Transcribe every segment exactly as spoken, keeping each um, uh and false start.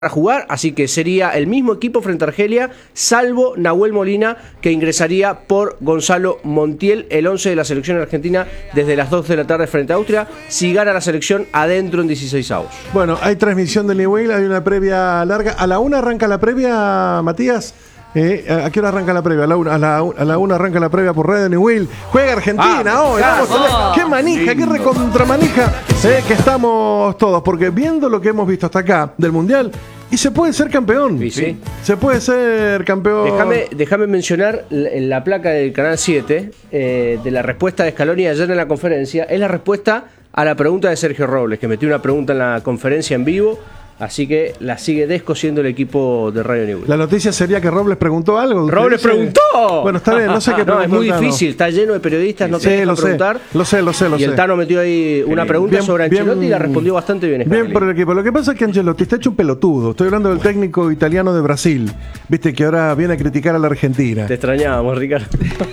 a jugar, así que sería el mismo equipo frente a Argelia, salvo Nahuel Molina, que ingresaría por Gonzalo Montiel, el once de la selección argentina, desde las dos de la tarde frente a Austria, si gana la selección adentro en dieciseisavos. Bueno, hay transmisión de Newell, hay una previa larga. ¿A la una arranca la previa, Matías? Eh, ¿A qué hora arranca la previa? A la una, a la, a la una arranca la previa por Radio Newell. Juega Argentina ah, hoy. Vamos a ver. Qué manija, qué recontramanija eh, que estamos todos. Porque viendo lo que hemos visto hasta acá del Mundial, y se puede ser campeón. Sí, sí. Se puede ser campeón. Déjame, déjame mencionar la, la placa del Canal siete eh, de la respuesta de Scaloni ayer en la conferencia. Es la respuesta a la pregunta de Sergio Robles, que metió una pregunta en la conferencia en vivo. Así que la sigue descosiendo el equipo de Radio Newell. La noticia sería que Robles preguntó algo. ¡Robles preguntó! Bueno, está bien, no sé qué preguntó. No, es muy difícil, está lleno de periodistas, no sí, te dejan lo preguntar. Sé, lo sé, lo sé, lo sé. Y el Tano metió ahí una pregunta bien, sobre Ancelotti bien, y la respondió bastante bien. Bien por el equipo. Lo que pasa es que Ancelotti está hecho un pelotudo. Estoy hablando del técnico italiano de Brasil. Viste que ahora viene a criticar a la Argentina. Te extrañábamos, Ricardo.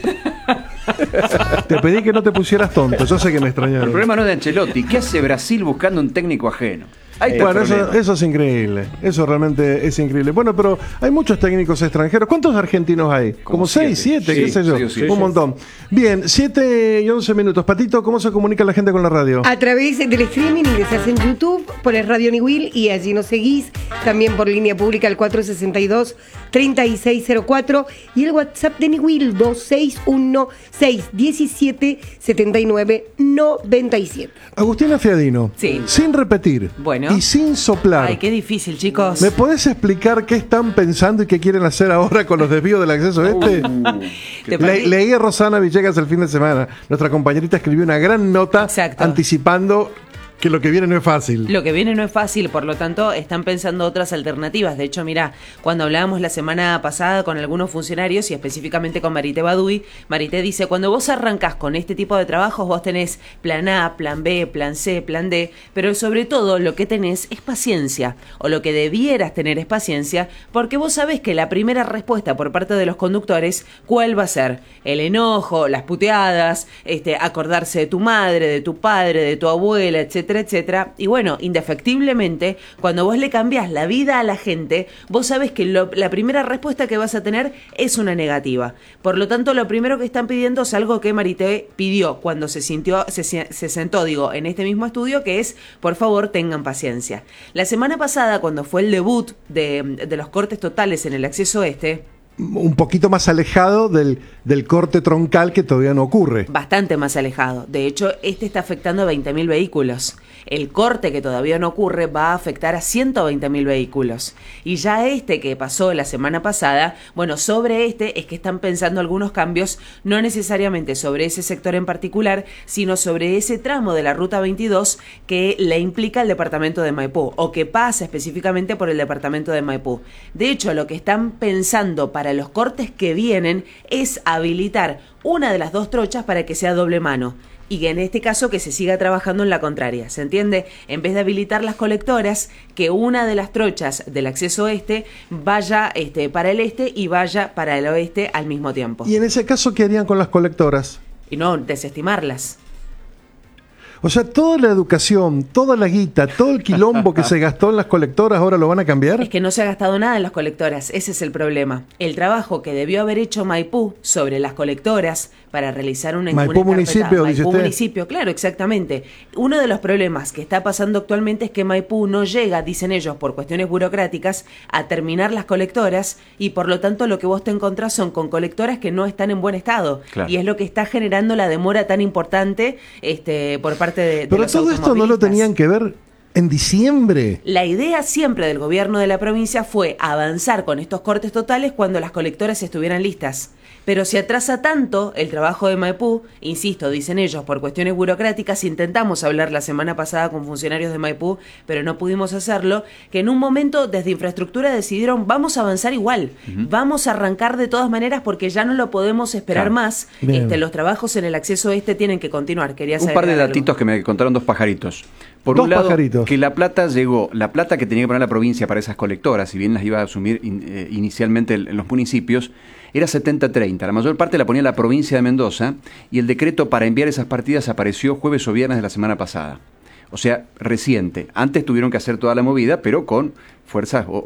Te pedí que no te pusieras tonto, yo sé que me extrañaron. El problema no es de Ancelotti. ¿Qué hace Brasil buscando un técnico ajeno? Eh, bueno, eso, eso es increíble. Eso realmente es increíble. Bueno, pero hay muchos técnicos extranjeros. ¿Cuántos argentinos hay? Como, Como seis, siete, siete sí, qué sé yo. Sí, sí, un sí. montón. Bien, siete y once minutos. Patito, ¿cómo se comunica la gente con la radio? A través del streaming, ingresás en YouTube, pones Radio Newell y allí nos seguís. También por línea pública al cuatro sesenta y dos, treinta y seis cero cuatro y el WhatsApp de Newell dos seis uno, seis diecisiete, setenta y nueve noventa y siete. Agustina Fiadino. Sí. Sin repetir. Bueno. Y sin soplar. Ay, qué difícil, chicos. ¿Me podés explicar qué están pensando y qué quieren hacer ahora con los desvíos del acceso este? Uh, Le, leí a Rosana Villegas el fin de semana. Nuestra compañerita escribió una gran nota Exacto. anticipando que lo que viene no es fácil. Lo que viene no es fácil, por lo tanto están pensando otras alternativas. De hecho, mirá, cuando hablábamos la semana pasada con algunos funcionarios y específicamente con Marité Baduy, Marité dice, cuando vos arrancás con este tipo de trabajos, vos tenés plan A, plan B, plan C, plan D, pero sobre todo lo que tenés es paciencia, o lo que debieras tener es paciencia, porque vos sabés que la primera respuesta por parte de los conductores, ¿cuál va a ser? El enojo, las puteadas, este, acordarse de tu madre, de tu padre, de tu abuela, etcétera, etcétera, y bueno, indefectiblemente, cuando vos le cambiás la vida a la gente, vos sabés que lo, la primera respuesta que vas a tener es una negativa. Por lo tanto, lo primero que están pidiendo es algo que Marité pidió cuando se sintió, se, se sentó, digo, en este mismo estudio, que es, por favor, tengan paciencia. La semana pasada, cuando fue el debut de, de los cortes totales en el acceso este, un poquito más alejado del, del corte troncal que todavía no ocurre. Bastante más alejado. De hecho, este está afectando a veinte mil vehículos. El corte que todavía no ocurre va a afectar a ciento veinte mil vehículos. Y ya este que pasó la semana pasada, bueno, sobre este es que están pensando algunos cambios, no necesariamente sobre ese sector en particular, sino sobre ese tramo de la Ruta veintidós que le implica el departamento de Maipú, o que pasa específicamente por el departamento de Maipú. De hecho, lo que están pensando para los cortes que vienen es habilitar una de las dos trochas para que sea doble mano y que en este caso que se siga trabajando en la contraria, ¿se entiende? En vez de habilitar las colectoras, que una de las trochas del acceso este vaya este, para el este y vaya para el oeste al mismo tiempo. ¿Y en ese caso qué harían con las colectoras? Y no, desestimarlas. O sea, toda la educación, toda la guita, todo el quilombo que se gastó en las colectoras, ¿ahora lo van a cambiar? Es que no se ha gastado nada en las colectoras, ese es el problema. El trabajo que debió haber hecho Maipú sobre las colectoras para realizar una Maipú una municipio, Maipú dice usted. municipio, claro, exactamente. Uno de los problemas que está pasando actualmente es que Maipú no llega, dicen ellos, por cuestiones burocráticas, a terminar las colectoras y por lo tanto lo que vos te encontrás son con colectoras que no están en buen estado. Claro. Y es lo que está generando la demora tan importante este, por parte de, de Pero los todo esto no lo tenían que ver en diciembre. La idea siempre del gobierno de la provincia fue avanzar con estos cortes totales cuando las colectoras estuvieran listas. Pero se atrasa tanto el trabajo de Maipú, insisto, dicen ellos, por cuestiones burocráticas, intentamos hablar la semana pasada con funcionarios de Maipú, pero no pudimos hacerlo, que en un momento desde infraestructura decidieron vamos a avanzar igual, uh-huh. vamos a arrancar de todas maneras porque ya no lo podemos esperar claro. más. Este, los trabajos en el acceso este tienen que continuar. Quería un par de datitos algo. que me contaron dos pajaritos. Por dos un lado, pajaritos. que la plata llegó, la plata que tenía que poner la provincia para esas colectoras, si bien las iba a asumir in, eh, inicialmente en los municipios, era setenta treinta. La mayor parte la ponía la provincia de Mendoza y el decreto para enviar esas partidas apareció jueves o viernes de la semana pasada. O sea, reciente. Antes tuvieron que hacer toda la movida, pero con fuerzas